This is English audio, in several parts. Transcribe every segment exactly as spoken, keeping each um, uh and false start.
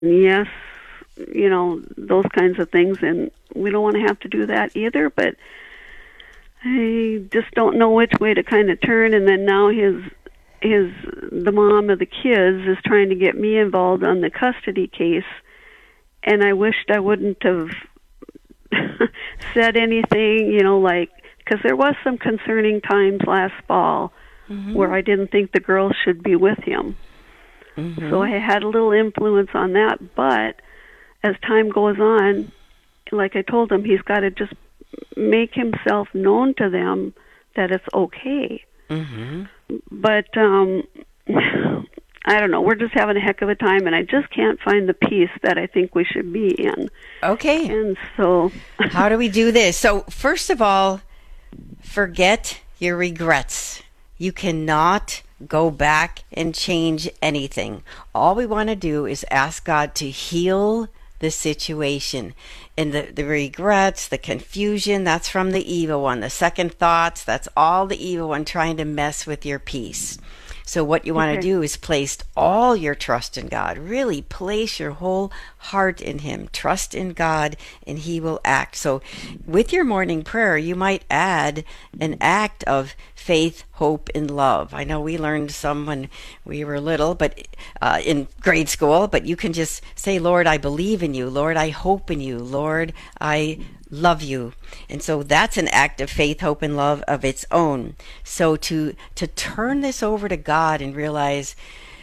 yes, you know, those kinds of things, and we don't want to have to do that either, but I just don't know which way to kind of turn. And then now his his the mom of the kids is trying to get me involved on the custody case, and I wished I wouldn't have said anything, you know, like, because there was some concerning times last fall Mm-hmm. where I didn't think the girls should be with him. Mm-hmm. So I had a little influence on that, but as time goes on, like I told him, he's got to just make himself known to them that it's okay. Mm-hmm. But um I don't know, we're just having a heck of a time, and I just can't find the peace that I think we should be in. Okay. And so How do we do this? So, first of all, forget your regrets. You cannot go back and change anything. All we want to do is ask God to heal the situation. And the, the regrets, the confusion, that's from the evil one. The second thoughts, that's all the evil one trying to mess with your peace. So what you want okay. to do is place all your trust in God. Really place your whole heart in Him. Trust in God, and He will act. So with your morning prayer, you might add an act of faith, hope, and love. I know we learned some when we were little, but uh, in grade school, but you can just say, Lord, I believe in you. Lord, I hope in you. Lord, I love you. And so that's an act of faith, hope, and love of its own. So to to turn this over to God and realize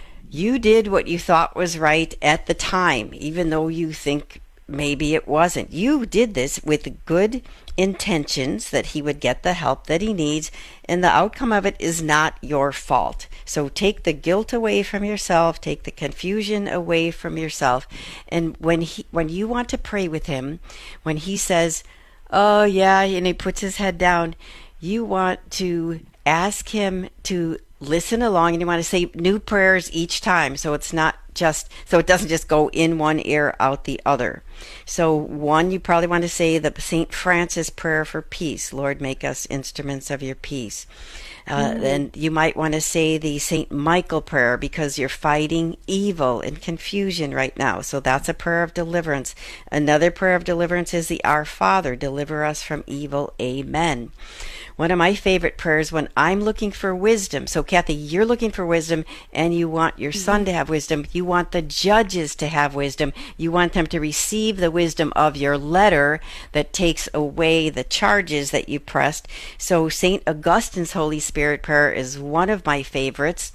you did what you thought was right at the time, even though you think maybe it wasn't. You did this with good intentions that he would get the help that he needs, and the outcome of it is not your fault. So take the guilt away from yourself, take the confusion away from yourself, and when he when you want to pray with him, when he says, oh yeah, and he puts his head down, you want to ask him to listen along, and you want to say new prayers each time, so it's not just so it doesn't just go in one ear out the other. So one, you probably want to say the Saint Francis prayer for peace. Lord, make us instruments of your peace. Uh, Mm. Then you might want to say the Saint Michael prayer, because you're fighting evil and confusion right now. So that's a prayer of deliverance. Another prayer of deliverance is the Our Father, deliver us from evil. Amen. One of my favorite prayers when I'm looking for wisdom. So Kathy, you're looking for wisdom, and you want your son to have wisdom. You want the judges to have wisdom. You want them to receive the wisdom of your letter that takes away the charges that you pressed. So Saint Augustine's Holy Spirit prayer is one of my favorites,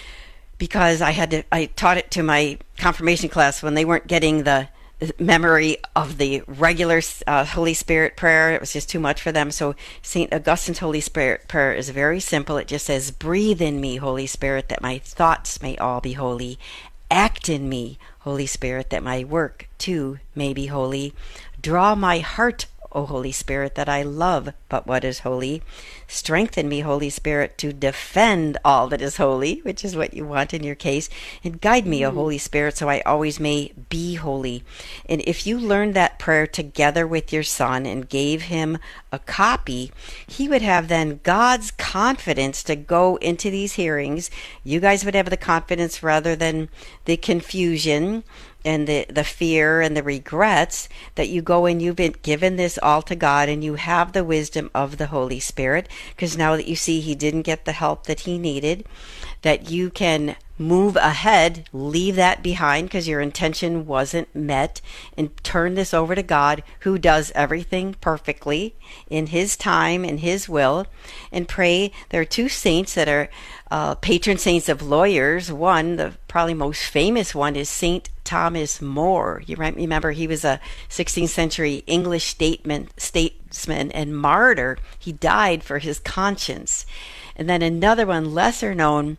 because I had to I taught it to my confirmation class when they weren't getting the memory of the regular uh, Holy Spirit prayer. It was just too much for them. So Saint Augustine's Holy Spirit prayer is very simple. It just says, breathe in me, Holy Spirit, that my thoughts may all be holy. Act in me, Holy Spirit, that my work too may be holy. Draw my heart, O Holy Spirit, that I love but what is holy. Strengthen me, Holy Spirit, to defend all that is holy, which is what you want in your case. And guide me, O Holy Spirit, so I always may be holy. And if you learned that prayer together with your son and gave him a copy, he would have then God's confidence to go into these hearings. You guys would have the confidence rather than the confusion and the, the fear and the regrets, that you go and you've been given this all to God, and you have the wisdom of the Holy Spirit, because now that you see he didn't get the help that he needed, that you can move ahead, leave that behind because your intention wasn't met, and turn this over to God, who does everything perfectly in his time and his will, and pray. There are two saints that are uh, patron saints of lawyers. One, the probably most famous one, is Saint Thomas More. You might remember he was a sixteenth century English statesman, statesman and martyr. He died for his conscience. And then another one, lesser known,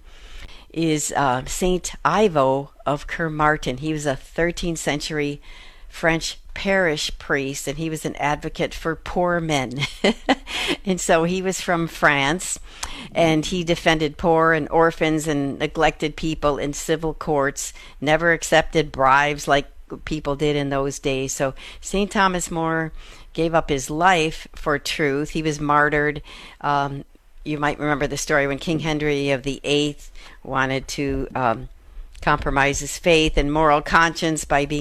is uh, Saint Ivo of Kermartin. He was a thirteenth century French parish priest, and he was an advocate for poor men. And so he was from France, and he defended poor and orphans and neglected people in civil courts, never accepted bribes like people did in those days. So Saint Thomas More gave up his life for truth. He was martyred. Um, you might remember the story when King Henry of the Eighth wanted to um, compromise his faith and moral conscience by being